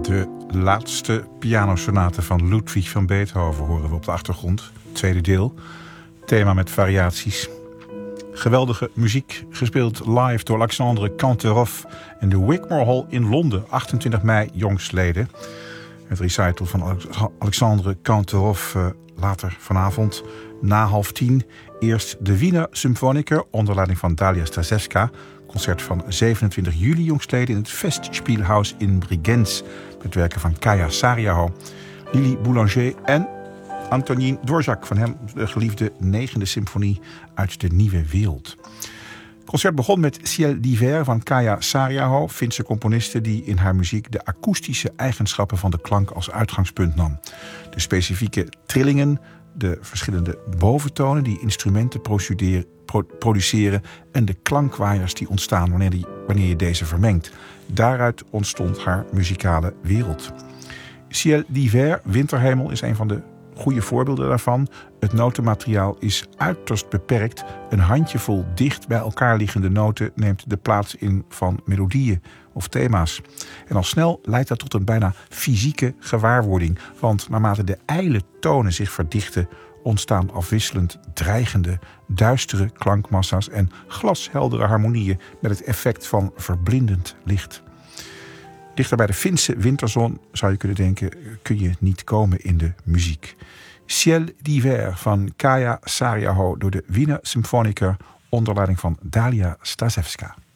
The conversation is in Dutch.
De laatste pianosonate van Ludwig van Beethoven horen we op de achtergrond. Tweede deel. Thema met variaties. Geweldige muziek, gespeeld live door Alexandre Kantorov in de Wigmore Hall in Londen, 28 mei jongstleden. Het recital van Alexandre Kantorov later vanavond na 9:30. Eerst de Wiener Symphoniker onder leiding van Dalia Stasevska. Concert van 27 juli jongstleden in het Festspielhaus in Bregenz. Met werken van Kaja Saariaho, Lili Boulanger en Antonin Dvorak. Van hem de geliefde 9e symfonie uit de Nieuwe Wereld. Het concert begon met Ciel d'hiver van Kaja Saariaho, Finse componiste die in haar muziek de akoestische eigenschappen van de klank als uitgangspunt nam. De specifieke trillingen, de verschillende boventonen die instrumenten produceren en de klankwaaiers die ontstaan wanneer je deze vermengt. Daaruit ontstond haar muzikale wereld. Ciel d'hiver, winterhemel, is een van de goede voorbeelden daarvan. Het notenmateriaal is uiterst beperkt. Een handjevol dicht bij elkaar liggende noten neemt de plaats in van melodieën of thema's. En al snel leidt dat tot een bijna fysieke gewaarwording. Want naarmate de ijle tonen zich verdichten, ontstaan afwisselend dreigende, duistere klankmassa's en glasheldere harmonieën met het effect van verblindend licht. Dichter bij de Finse winterzon, zou je kunnen denken, kun je niet komen in de muziek. Ciel d'hiver van Kaja Saariaho door de Wiener Symphoniker onder leiding van Dalia Stasevska.